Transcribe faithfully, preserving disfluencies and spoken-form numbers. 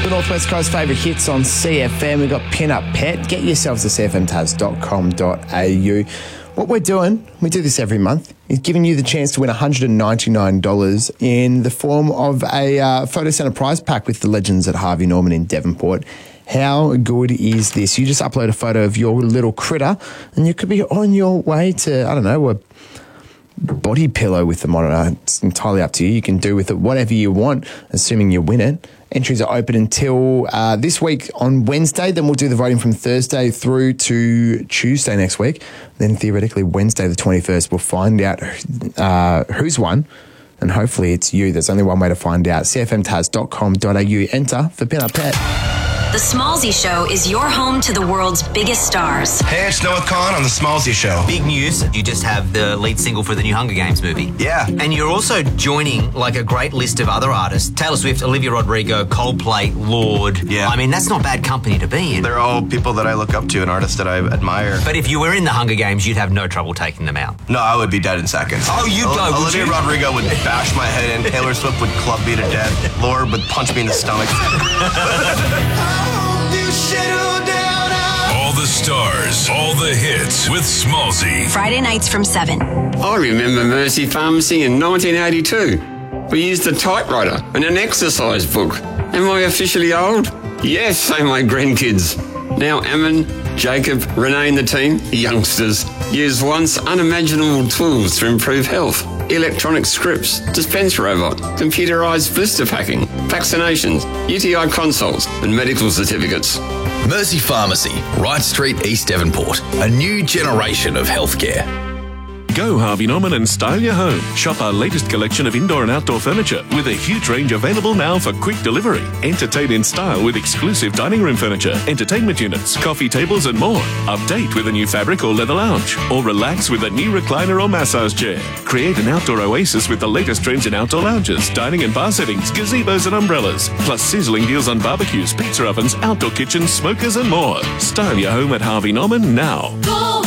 The Northwest Coast favourite hits on C F M. We've got Pin Up Pet. Get yourselves to c f m taz dot com dot a u. What we're doing, we do this every month, is giving you the chance to win one hundred ninety-nine dollars in the form of a uh, photo centre prize pack with the legends at Harvey Norman in Devonport. How good is this? You just upload a photo of your little critter and you could be on your way to, I don't know, a body pillow with them on it. It's entirely up to you. You can do with it whatever you want, assuming you win it. Entries are open until uh, this week on Wednesday. Then we'll do the voting from Thursday through to Tuesday next week. Then theoretically Wednesday the twenty-first, we'll find out uh, who's won. And hopefully it's you. There's only one way to find out. c f m taz dot com dot a u. Enter for Pin Up Pet. The Smallsy Show is your home to the world's biggest stars. Hey, it's Noah Khan on The Smallsy Show. Big news, you just have the lead single for the new Hunger Games movie. Yeah. And you're also joining like a great list of other artists. Taylor Swift, Olivia Rodrigo, Coldplay, Lorde. Yeah. I mean, that's not bad company to be in. They're all people that I look up to and artists that I admire. But if you were in the Hunger Games, you'd have no trouble taking them out. No, I would be dead in seconds. Oh, you'd O- go, would Olivia you? Rodrigo would bash my head in. Taylor Swift would club me to death. Lorde would punch me in the stomach. All the stars, all the hits with Smallsy. Friday nights from seven. I remember Mercy Pharmacy in nineteen eighty-two. We used a typewriter and an exercise book. Am I officially old? Yes, say my grandkids. Now Ammon, Jacob, Renee and the team, youngsters, use once unimaginable tools to improve health. Electronic scripts, dispense robot, computerised blister packing, vaccinations, U T I consults and medical certificates. Mercy Pharmacy, Wright Street, East Devonport. A new generation of healthcare. Go Harvey Norman and style your home. Shop our latest collection of indoor and outdoor furniture with a huge range available now for quick delivery. Entertain in style with exclusive dining room furniture, entertainment units, coffee tables and more. Update with a new fabric or leather lounge. Or relax with a new recliner or massage chair. Create an outdoor oasis with the latest trends in outdoor lounges, dining and bar settings, gazebos and umbrellas. Plus sizzling deals on barbecues, pizza ovens, outdoor kitchens, smokers and more. Style your home at Harvey Norman now.